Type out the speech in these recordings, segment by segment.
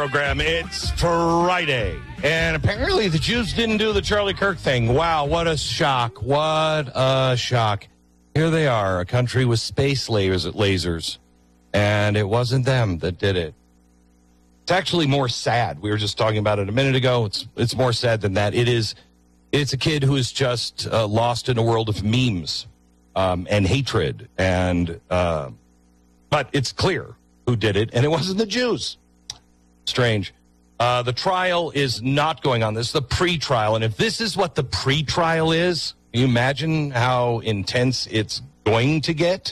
program. It's Friday. And apparently the Jews didn't do the Charlie Kirk thing. Wow, what a shock. What a shock. Here they are, a country with space lasers. And it wasn't them that did it. It's actually more sad. We were just talking about it a minute ago. It's more sad than that. It's a kid who is just lost in a world of memes and hatred. But it's clear who did it, and it wasn't the Jews. Strange. The trial is not going on. This is the pre-trial, and if this is what the pre-trial is, can you imagine how intense it's going to get?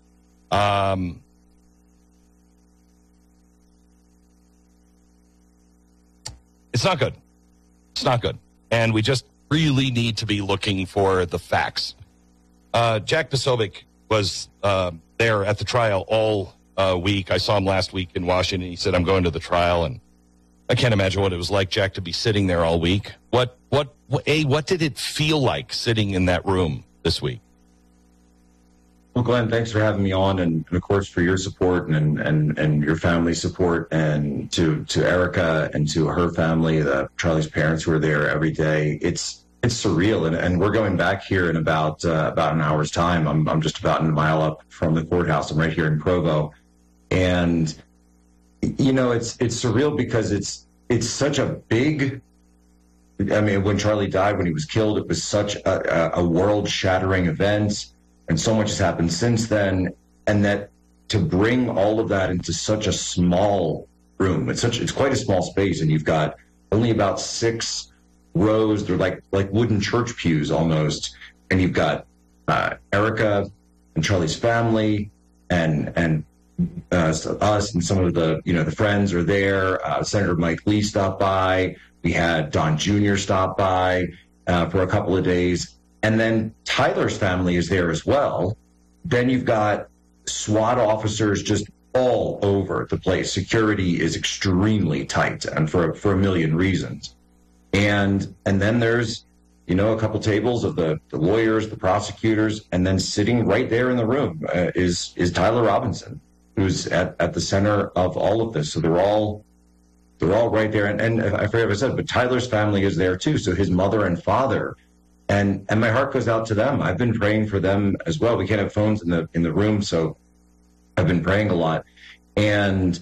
It's not good. It's not good. And we just really need to be looking for the facts. Jack Posobiec was there at the trial all week. I saw him last week in Washington. He said, I'm going to the trial, and I can't imagine what it was like, Jack, to be sitting there all week. What did it feel like sitting in that room this week? Well, Glenn, thanks for having me on, and of course for your support and your family's support, and to Erica and to her family, Charlie's parents who are there every day. It's surreal, and we're going back here in about an hour's time. I'm just about a mile up from the courthouse. I'm right here in Provo, and you know it's surreal because it's such a big. I mean, when Charlie died, when he was killed, it was such a world-shattering event. And so much has happened since then, and that to bring all of that into such a small room, it's quite a small space, and you've got only about 6 rows. They're like wooden church pews almost, and you've got Erica and Charlie's family, and us and some of the friends are there. Senator Mike Lee stopped by. We had Don Jr. stop by for a couple of days. And then Tyler's family is there as well. Then you've got SWAT officers just all over the place. Security is extremely tight, and for a million reasons. And then there's, a couple tables of the lawyers, the prosecutors, and then sitting right there in the room is Tyler Robinson, who's at the center of all of this. So they're all right there. And I forget if I said, but Tyler's family is there too. So his mother and father. And my heart goes out to them. I've been praying for them as well. We can't have phones in the room, so I've been praying a lot. And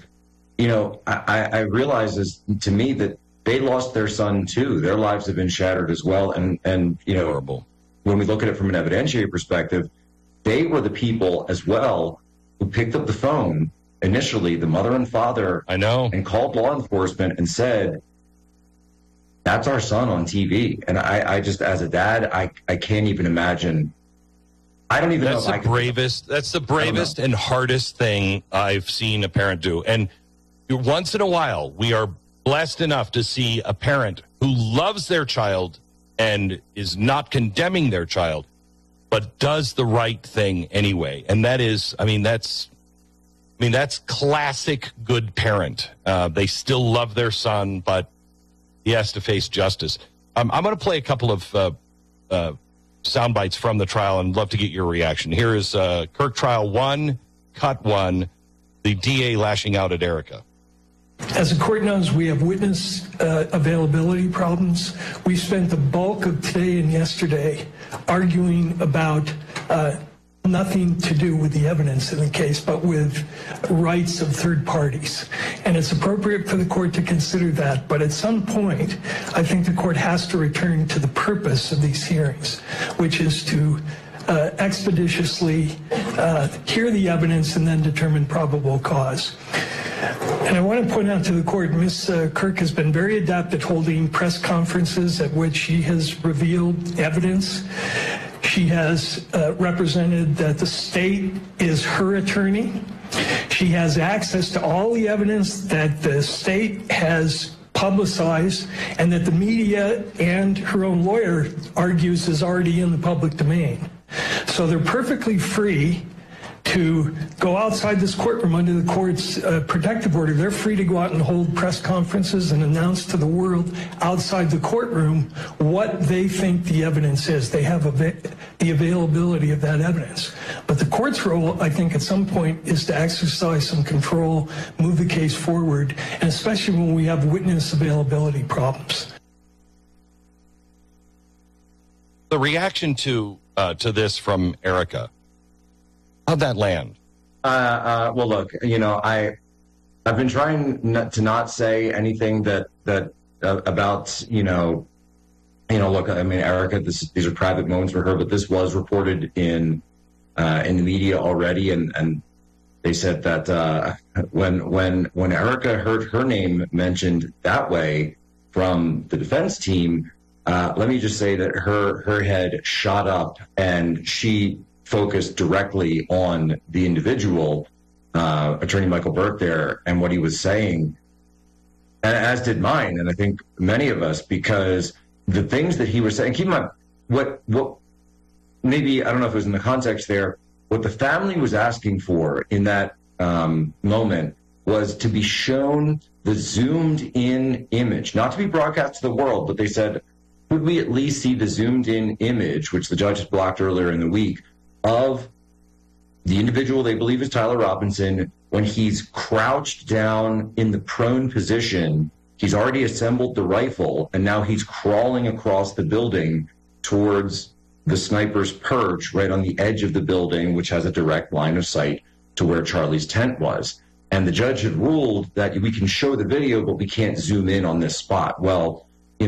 I realize to me that they lost their son too. Their lives have been shattered as well. And horrible. When we look at it from an evidentiary perspective, they were the people as well who picked up the phone initially, the mother and father, I know, and called law enforcement and said, that's our son on TV. And I just, as a dad, I can't even imagine. I don't even know if I can. That's the bravest and hardest thing I've seen a parent do. And once in a while, we are blessed enough to see a parent who loves their child and is not condemning their child, but does the right thing anyway. And that's classic good parent. They still love their son, but he has to face justice. I'm going to play a couple of sound bites from the trial and love to get your reaction. Here is Kirk Trial 1, Cut 1, the DA lashing out at Erica. As the court knows, we have witness availability problems. We spent the bulk of today and yesterday arguing about nothing to do with the evidence in the case, but with rights of third parties. And it's appropriate for the court to consider that. But at some point, I think the court has to return to the purpose of these hearings, which is to expeditiously hear the evidence and then determine probable cause. And I want to point out to the court, Ms. Kirk has been very adept at holding press conferences at which she has revealed evidence. She has represented that the state is her attorney. She has access to all the evidence that the state has publicized and that the media and her own lawyer argues is already in the public domain. So they're perfectly free to go outside this courtroom under the court's protective order. They're free to go out and hold press conferences and announce to the world outside the courtroom what they think the evidence is. They have the availability of that evidence. But the court's role, I think, at some point is to exercise some control, move the case forward, and especially when we have witness availability problems. The reaction to this from Erica, how'd that land? Well, look, I've been trying to not say anything that about, look, I mean, Erica, these are private moments for her, but this was reported in the media already. And they said that when Erica heard her name mentioned that way from the defense team, let me just say that her head shot up and she focused directly on the individual, Attorney Michael Burke there, and what he was saying, and as did mine, and I think many of us, because the things that he was saying, keep in mind, what maybe, I don't know if it was in the context there, what the family was asking for in that moment was to be shown the zoomed in image, not to be broadcast to the world, but they said, could we at least see the zoomed in image, which the judge has blocked earlier in the week, of the individual they believe is Tyler Robinson when he's crouched down in the prone position. He's already assembled the rifle, and now he's crawling across the building towards the sniper's perch right on the edge of the building, which has a direct line of sight to where Charlie's tent was. And the judge had ruled that we can show the video, but we can't zoom in on this spot. Well,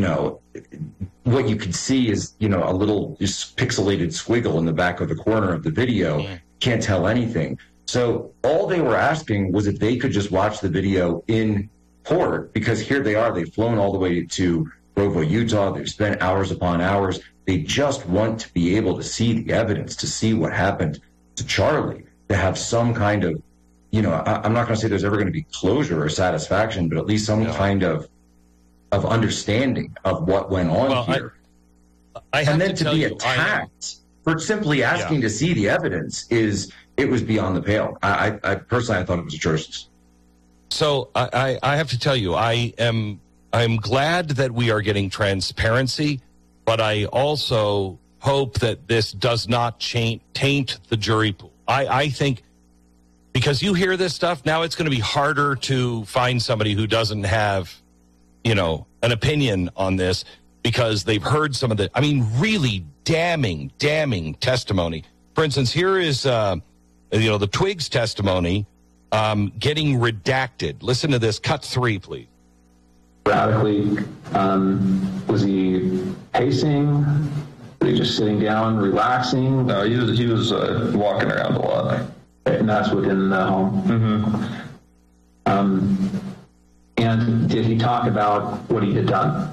what you could see is, a little just pixelated squiggle in the back of the corner of the video. Yeah. Can't tell anything. So all they were asking was if they could just watch the video in court, because here they are. They've flown all the way to Provo, Utah. They've spent hours upon hours. They just want to be able to see the evidence, to see what happened to Charlie, to have some kind of, I'm not going to say there's ever going to be closure or satisfaction, but at least some kind of understanding of what went on here. And then to be attacked for simply asking to see the evidence it was beyond the pale. I personally, I thought it was atrocious. So I have to tell you, I'm glad that we are getting transparency, but I also hope that this does not taint the jury pool. I think because you hear this stuff, now it's going to be harder to find somebody who doesn't have an opinion on this, because they've heard some of the, really damning testimony. For instance, here is, the Twiggs testimony getting redacted. Listen to this. Cut 3, please. Radically, was he pacing? Was he just sitting down, relaxing? No, he was walking around a lot. And that's within the home? Mm-hmm. And did he talk about what he had done?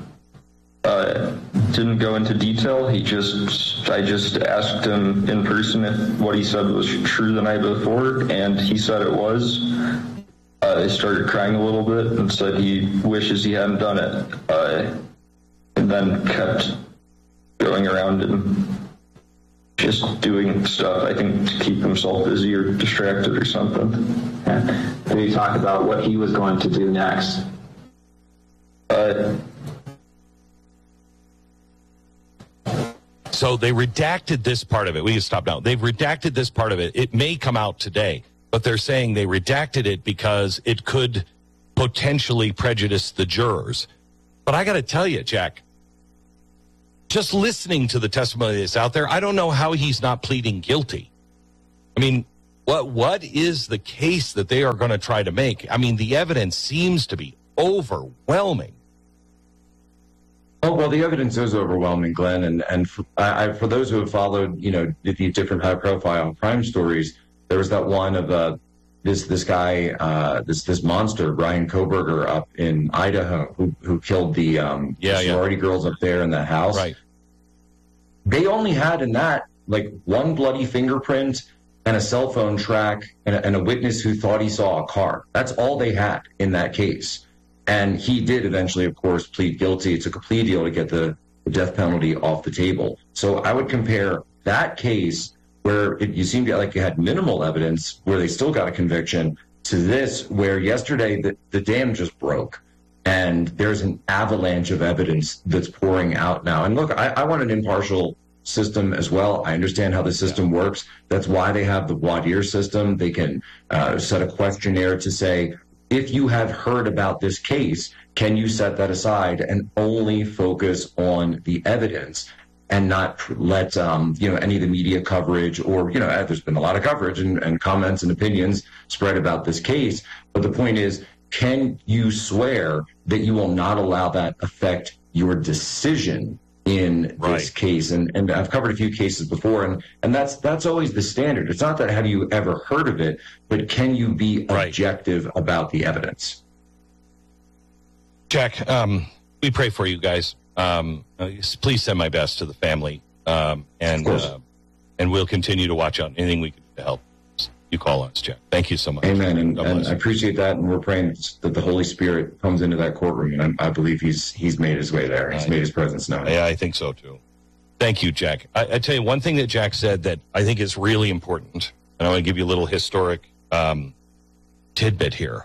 Didn't go into detail. I just asked him in person if what he said was true the night before, and he said it was. He started crying a little bit and said he wishes he hadn't done it, and then kept going around and just doing stuff, I think, to keep himself busy or distracted or something. Yeah. Did he talk about what he was going to do next? So they redacted this part of it. We can stop now. They've redacted this part of it. It may come out today, but they're saying they redacted it because it could potentially prejudice the jurors. But I got to tell you, Jack, just listening to the testimony that's out there, I don't know how he's not pleading guilty. What is the case that they are going to try to make? The evidence seems to be overwhelming. Oh, well, the evidence is overwhelming, Glenn. And for those who have followed, the different high-profile crime stories, there was that one of this guy, this monster, Brian Koberger, up in Idaho, who killed the sorority girls up there in that house. Right. They only had in that one bloody fingerprint and a cell phone track and a witness who thought he saw a car. That's all they had in that case. And he did eventually, of course, plead guilty. It took a plea deal to get the death penalty off the table. So I would compare that case where you seemed like you had minimal evidence where they still got a conviction, to this where yesterday the dam just broke and there's an avalanche of evidence that's pouring out now. And look, I want an impartial system as well. I understand how the system works. That's why they have the voir dire system. They can set a questionnaire to say, if you have heard about this case, can you set that aside and only focus on the evidence and not let any of the media coverage or, there's been a lot of coverage and comments and opinions spread about this case. But the point is, can you swear that you will not allow that affect your decision in this case? And I've covered a few cases before, and that's always the standard. It's not that have you ever heard of it, but can you be objective about the evidence? Jack, we pray for you guys. Please send my best to the family, and we'll continue to watch out anything we can do to help. You call us, Jack. Thank you so much. Amen. And I appreciate that, and we're praying that the Holy Spirit comes into that courtroom, and I believe he's made his way there. He's made his presence known. Yeah, I think so too. Thank you, Jack. I tell you one thing that Jack said that I think is really important, and I want to give you a little historic tidbit here.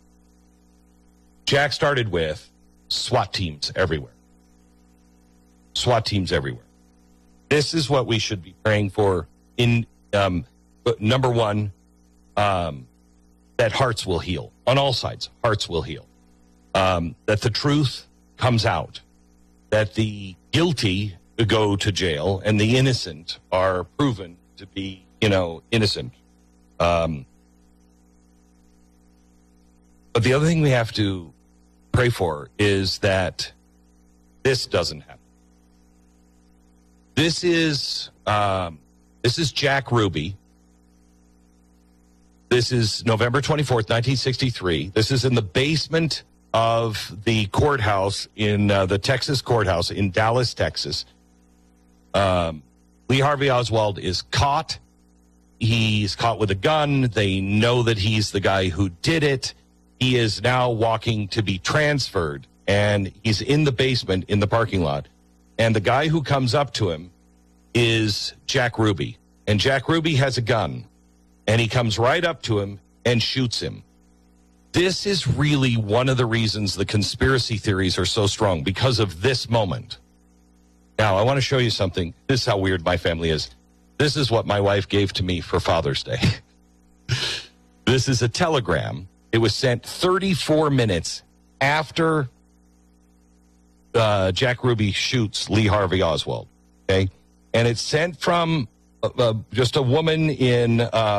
Jack started with SWAT teams everywhere. SWAT teams everywhere. This is what we should be praying for. In number one, that hearts will heal on all sides. Hearts will heal. That the truth comes out. That the guilty go to jail and the innocent are proven to be, innocent. But the other thing we have to pray for is that this doesn't happen. This is Jack Ruby. This is November 24th, 1963. This is in the basement of the courthouse in the Texas courthouse in Dallas, Texas. Lee Harvey Oswald is caught. He's caught with a gun. They know that he's the guy who did it. He is now walking to be transferred, and he's in the basement in the parking lot. And the guy who comes up to him is Jack Ruby. And Jack Ruby has a gun. And he comes right up to him and shoots him. This is really one of the reasons the conspiracy theories are so strong, because of this moment. Now, I want to show you something. This is how weird my family is. This is what my wife gave to me for Father's Day. This is a telegram. It was sent 34 minutes after Jack Ruby shoots Lee Harvey Oswald. Okay? And it's sent from just a woman in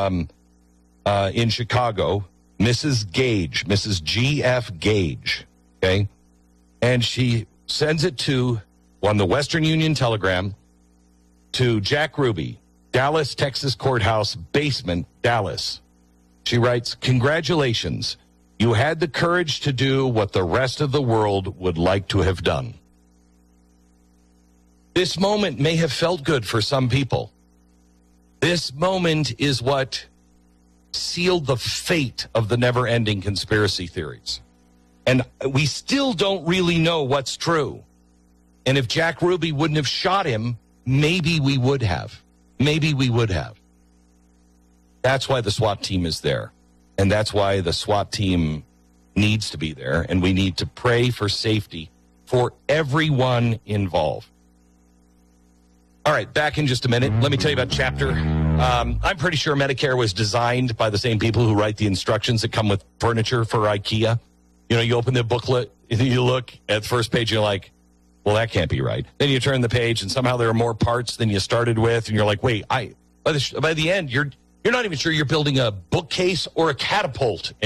Chicago, Mrs. Gage, Mrs. G.F. Gage, okay? And she sends it on the Western Union Telegram to Jack Ruby, Dallas, Texas Courthouse, basement, Dallas. She writes, "Congratulations. You had the courage to do what the rest of the world would like to have done." This moment may have felt good for some people. This moment is what sealed the fate of the never-ending conspiracy theories. And we still don't really know what's true. And if Jack Ruby wouldn't have shot him, maybe we would have. Maybe we would have. That's why the SWAT team is there. And that's why the SWAT team needs to be there. And we need to pray for safety for everyone involved. All right, back in just a minute. Let me tell you about Chapter. I'm pretty sure Medicare was designed by the same people who write the instructions that come with furniture for IKEA. You open the booklet, and you look at the first page, and you're like, well, that can't be right. Then you turn the page, and somehow there are more parts than you started with, and you're like, wait, by the end, you're not even sure you're building a bookcase or a catapult